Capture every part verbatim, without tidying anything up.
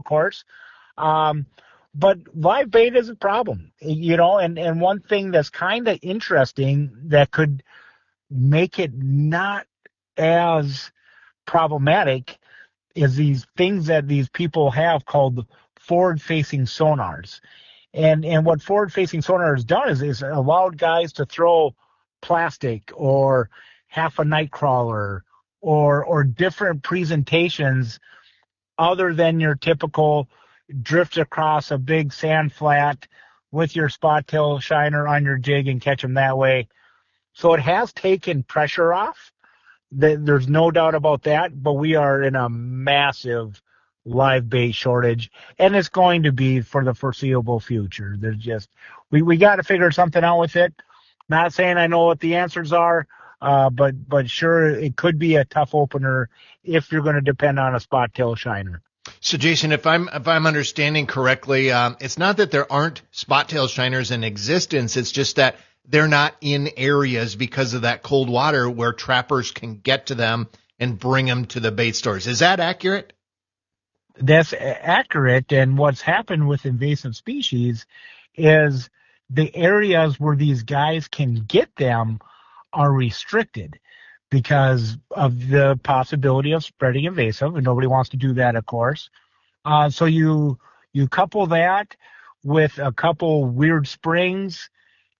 course. Um, but live bait is a problem, you know, and, and one thing that's kind of interesting that could make it not as problematic is these things that these people have called forward-facing sonars. And and what forward-facing sonar has done is, is allowed guys to throw plastic or half a night crawler or or different presentations other than your typical drift across a big sand flat with your spot tail shiner on your jig and catch them that way. So it has taken pressure off. There's no doubt about that, but we are in a massive live bait shortage, and it's going to be for the foreseeable future. There's just, we, we got to figure something out with it. Not saying I know what the answers are, uh, but, but sure, it could be a tough opener if you're going to depend on a spot tail shiner. So, Jason, if I'm if I'm understanding correctly, um, it's not that there aren't spot tail shiners in existence. It's just that they're not in areas because of that cold water where trappers can get to them and bring them to the bait stores. Is that accurate? That's accurate. And what's happened with invasive species is the areas where these guys can get them are restricted because of the possibility of spreading invasive, and nobody wants to do that, of course. Uh, so you you couple that with a couple weird springs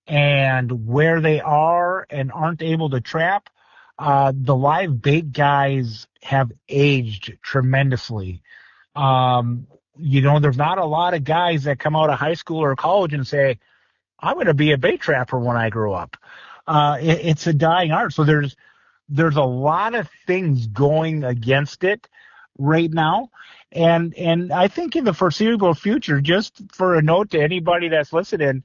and where they are and aren't able to trap, uh, the live bait guys have aged tremendously. Um, you know, there's not a lot of guys that come out of high school or college and say, I'm going to be a bait trapper when I grow up. Uh, it, it's a dying art. So there's, there's a lot of things going against it right now. And, and I think in the foreseeable future, just for a note to anybody that's listening,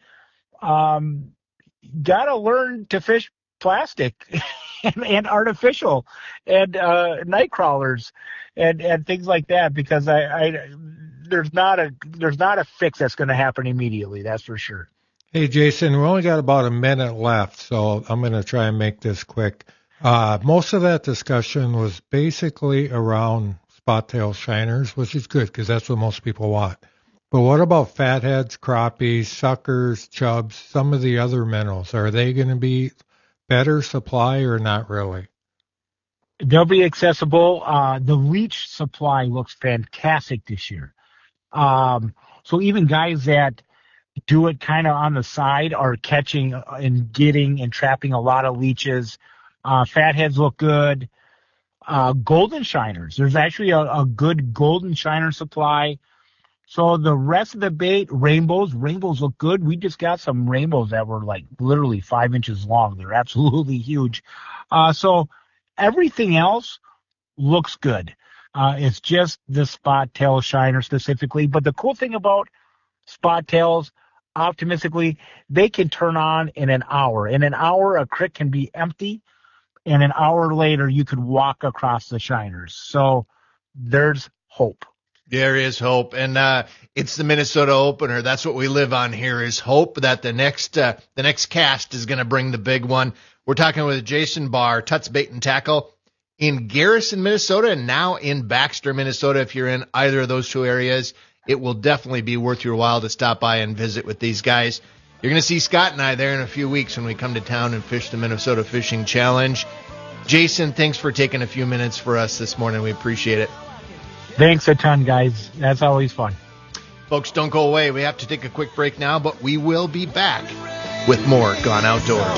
um, gotta learn to fish plastic and, and artificial and, uh, night crawlers and, and things like that, because I, I, there's not a, there's not a fix that's going to happen immediately. That's for sure. Hey, Jason, we only got about a minute left, so I'm going to try and make this quick. Uh, most of that discussion was basically around spot tail shiners, which is good because that's what most people want. But what about fatheads, crappies, suckers, chubs, some of the other minnows? Are they going to be better supply or not really? They'll be accessible. Uh, the leech supply looks fantastic this year. Um, so even guys that do it kind of on the side are catching and getting and trapping a lot of leeches. Uh, fatheads look good. Uh, golden shiners. There's actually a, a good golden shiner supply. So the rest of the bait, rainbows, rainbows look good. We just got some rainbows that were like literally five inches long. They're absolutely huge. Uh, so everything else looks good. Uh, it's just the spot tail shiner specifically. But the cool thing about spot tails, optimistically, they can turn on in an hour. In an hour, a creek can be empty, and an hour later, you could walk across the shiners. So there's hope. There is hope, and uh, it's the Minnesota opener. That's what we live on here, is hope that the next uh, the next cast is going to bring the big one. We're talking with Jason Barr, Tuts Bait and Tackle in Garrison, Minnesota, and now in Baxter, Minnesota. If you're in either of those two areas, it will definitely be worth your while to stop by and visit with these guys. You're going to see Scott and I there in a few weeks when we come to town and fish the Minnesota Fishing Challenge. Jason, thanks for taking a few minutes for us this morning. We appreciate it. Thanks a ton, guys. That's always fun. Folks, don't go away. We have to take a quick break now, but we will be back with more Gone Outdoors.